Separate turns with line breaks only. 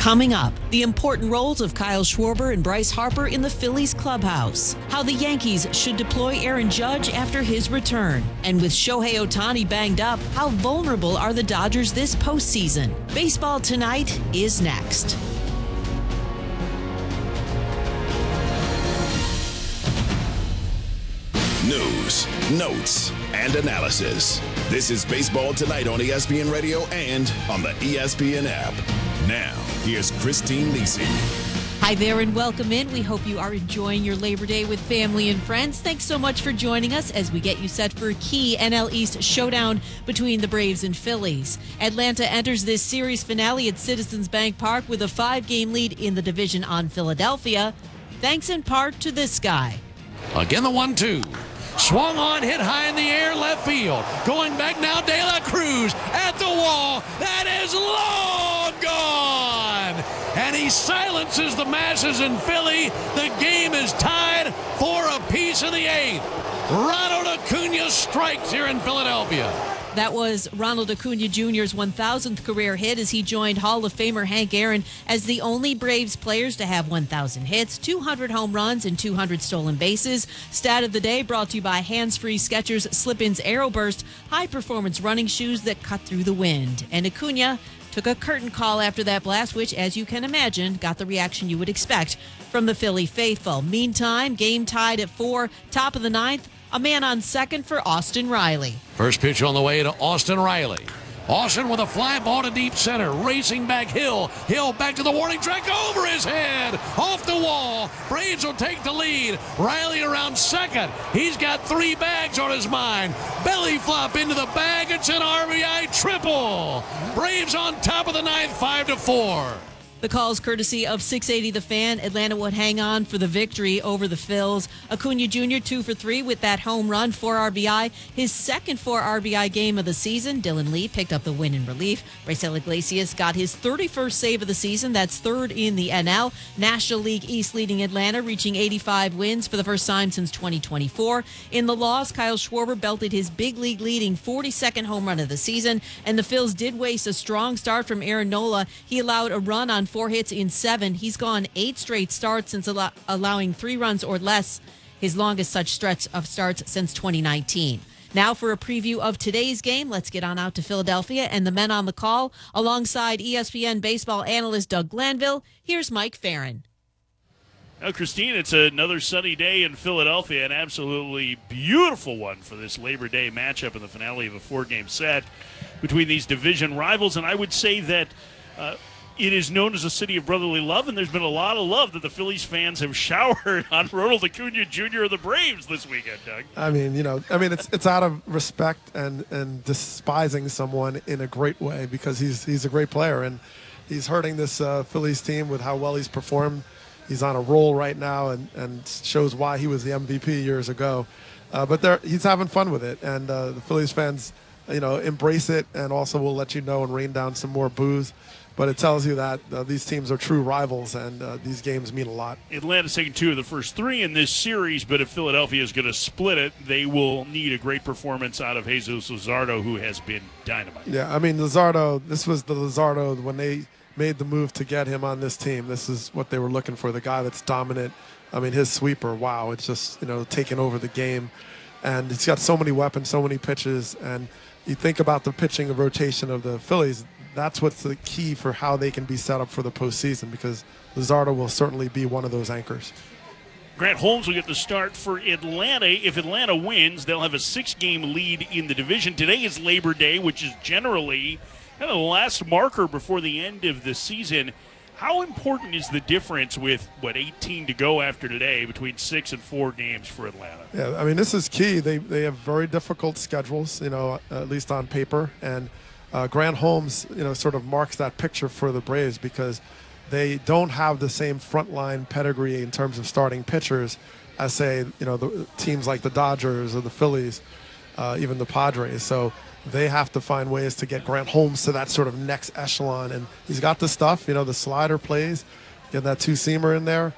Coming up, the important roles of Kyle Schwarber and Bryce Harper in the Phillies clubhouse. How the Yankees should deploy Aaron Judge after his return. And with Shohei Ohtani banged up, how vulnerable are the Dodgers this postseason? Baseball Tonight is next.
News, notes, and analysis. This is Baseball Tonight on ESPN Radio and on the ESPN app. Now, here's Christine Lisi.
Hi there and welcome in. We hope you are enjoying your Labor Day with family and friends. Thanks so much for joining us as we get you set for a key NL East showdown between the Braves and Phillies. Atlanta enters this series finale at Citizens Bank Park with a 5-game lead in the division on Philadelphia, thanks in part to this guy.
Again, the 1-2. Swung on, hit high in the air, left field. Going back now, De La Cruz at the wall. That is long gone. And he silences the masses in Philly. The game is tied for a piece of the 8th. Ronald Acuna strikes here in Philadelphia.
That was Ronald Acuna Jr.'s 1,000th career hit as he joined Hall of Famer Hank Aaron as the only Braves players to have 1,000 hits, 200 home runs, and 200 stolen bases. Stat of the day brought to you by Hands Free Skechers Slip-ins Aeroburst, high-performance running shoes that cut through the wind. And Acuna took a curtain call after that blast, which, as you can imagine, got the reaction you would expect from the Philly faithful. Meantime, game tied at 4, top of the 9th. A man on second for Austin Riley.
First pitch on the way to Austin Riley. Austin with a fly ball to deep center. Racing back Hill. Hill back to the warning track over his head. Off the wall. Braves will take the lead. Riley around second. He's got 3 bags on his mind. Belly flop into the bag. It's an RBI triple. Braves on top of the 9th, 5-4.
The calls courtesy of 680 The Fan. Atlanta would hang on for the victory over the Phils. Acuna Jr. 2 for 3 with that home run, 4 RBI. His second 4 RBI game of the season. Dylan Lee picked up the win in relief. Raisel Iglesias got his 31st save of the season. That's 3rd in the NL. National League East leading Atlanta, reaching 85 wins for the first time since 2024. In the loss, Kyle Schwarber belted his big league leading 42nd home run of the season. And the Phils did waste a strong start from Aaron Nola. He allowed a run on 4 hits in 7. He's gone 8 straight starts since allowing 3 runs or less, his longest such stretch of starts since 2019. Now for a preview of today's game, let's get on out to Philadelphia and the men on the call. Alongside ESPN baseball analyst Doug Glanville, here's Mike Farron.
Now, Christine, it's another sunny day in Philadelphia, an absolutely beautiful one for this Labor Day matchup in the finale of a 4-game set between these division rivals. And I would say that it is known as a city of brotherly love, and there's been a lot of love that the Phillies fans have showered on Ronald Acuna Jr. of the Braves this weekend, Doug.
It's out of respect and despising someone in a great way because he's a great player, and he's hurting this Phillies team with how well he's performed. He's on a roll right now and shows why he was the MVP years ago. But he's having fun with it, and the Phillies fans, embrace it, and also will let you know and rain down some more boos. But it tells you that these teams are true rivals, and these games mean a lot. Atlanta's taken 2 of the first 3 in this series, but if Philadelphia is going to split it, they will need a great performance out of Jesus Luzardo, who has been dynamite. Yeah, Luzardo, this was the Luzardo when they made the move to get him on this team. This is what they were looking for, the guy that's dominant. His sweeper, wow, it's just, taking over the game. And he's got so many weapons, so many pitches, and you think about the pitching rotation of the Phillies, that's what's the key for how they can be set up for the postseason, because Luzardo will certainly be one of those anchors. Grant Holmes will get the start for Atlanta. If Atlanta wins, they'll have a 6-game lead in the division. Today is Labor Day, which is generally kind of the last marker before the end of the season. How important is the difference with, 18 to go after today between 6 and 4 games for Atlanta? Yeah, this is key. They have very difficult schedules, at least on paper, and Grant Holmes, sort of marks that picture for the Braves because they don't have the same frontline pedigree in terms of starting pitchers as, say, the teams like the Dodgers or the Phillies, even the Padres. So they have to find ways to get Grant Holmes to that sort of next echelon. And he's got the stuff, the slider plays, get that 2-seamer in there.